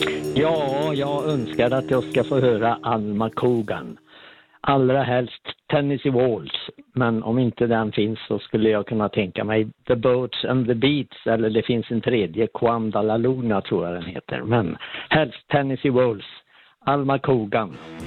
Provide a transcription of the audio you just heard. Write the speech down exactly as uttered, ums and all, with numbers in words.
Ja, jag önskar att jag ska få höra Alma Cogan. Allra helst Tennessee Waltz. Men om inte den finns så skulle jag kunna tänka mig The Boats and the Beats. Eller det finns en tredje, Quando la Luna tror jag den heter. Men helst Tennessee Waltz. Alma Cogan.